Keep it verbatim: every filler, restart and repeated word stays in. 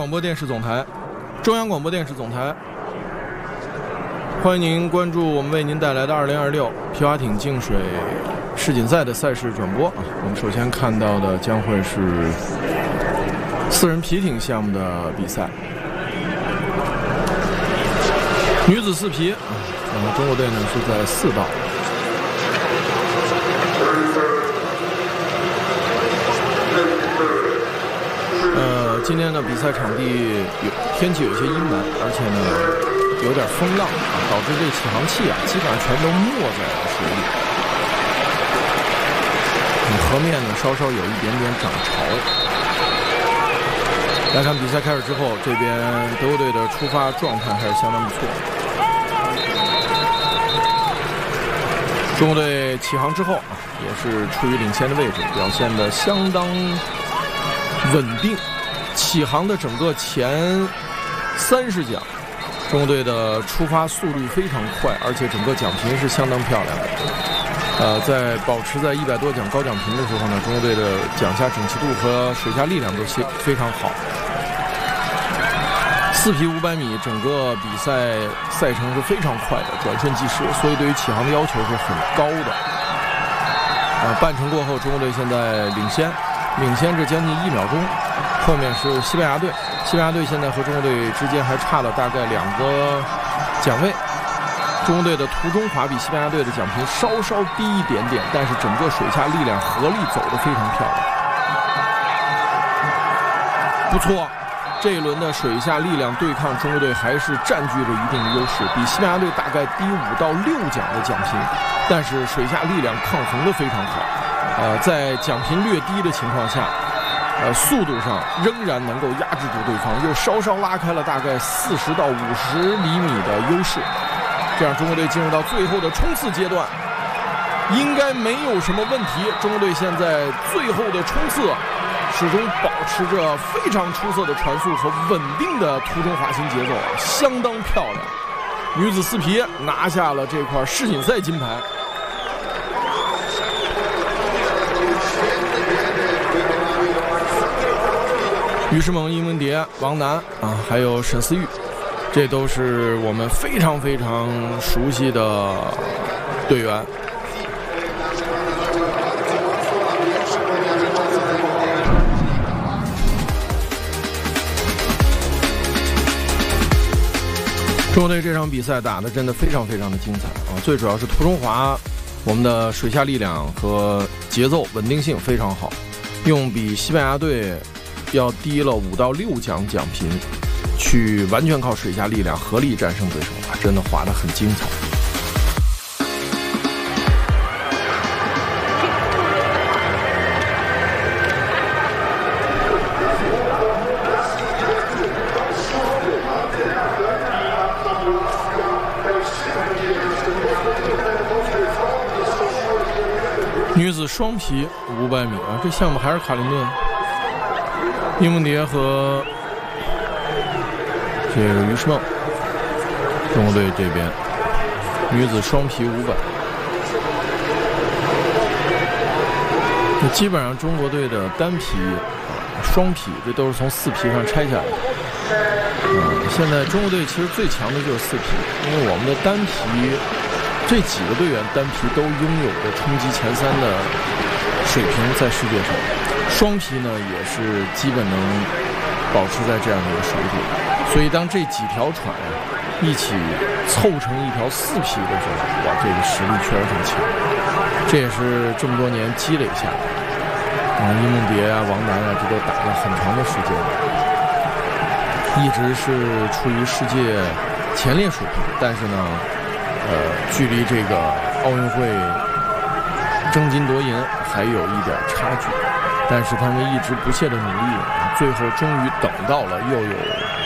广播电视总台，中央广播电视总台，欢迎您关注我们为您带来的二零二六皮划艇净水世锦赛的赛事转播啊。我们首先看到的将会是四人皮艇项目的比赛，女子四皮，呃，中国队呢是在四道。呃，今天的比赛场地有天气有些阴霾，而且呢有点风浪啊，导致这起航器啊基本上全都没在了水里。河面呢稍稍有一点点涨潮。来看比赛开始之后，这边德国队的出发状态还是相当不错。中国队起航之后啊，也是处于领先的位置，表现得相当稳定。起航的整个前三十桨，中国队的出发速率非常快，而且整个桨频是相当漂亮的。呃，在保持在一百多桨高桨频的时候呢，中国队的桨下整齐度和水下力量都非常好。四皮五百米，整个比赛赛程是非常快的，转瞬即逝，所以对于起航的要求是很高的。呃，半程过后，中国队现在领先，领先着将近一秒钟。后面是西班牙队，西班牙队现在和中国队之间还差了大概两个桨位。中国队的途中滑比西班牙队的桨频稍稍低一点点，但是整个水下力量合力走得非常漂亮，不错。这一轮的水下力量对抗，中国队还是占据着一定的优势，比西班牙队大概低五到六桨的桨频，但是水下力量抗衡得非常好。呃，在桨频略低的情况下，呃，速度上仍然能够压制住对方，又稍稍拉开了大概四十到五十厘米的优势。这样中国队进入到最后的冲刺阶段，应该没有什么问题。中国队现在最后的冲刺始终保持着非常出色的传速和稳定的途中滑行节奏，相当漂亮。女子四皮拿下了这块世锦赛金牌。于诗萌、殷文蝶、王楠啊，还有沈思玉，这都是我们非常非常熟悉的队员。中国队这场比赛打得真的非常非常的精彩啊！最主要是途中滑，我们的水下力量和节奏稳定性非常好，用比西班牙队要低了五到六桨桨频，去完全靠水下力量合力战胜对手啊！真的滑得很精彩。女子双皮五百米啊，这项目还是卡林顿、殷文蝶和这个于诗梦。中国队这边女子双皮五百，那基本上中国队的单皮、啊、双皮这都是从四皮上拆下来的。嗯，现在中国队其实最强的就是四皮，因为我们的单皮。这几个队员单皮都拥有着冲击前三的水平，在世界上，双皮呢也是基本能保持在这样的一个水准。所以当这几条船一起凑成一条四皮的时候，哇，这个实力确实很强。这也是这么多年积累下来的。啊，殷梦蝶啊、王楠啊，这都打了很长的时间，一直是处于世界前列水平，但是呢。呃，距离这个奥运会争金夺银还有一点差距，但是他们一直不懈的努力，最后终于等到了又有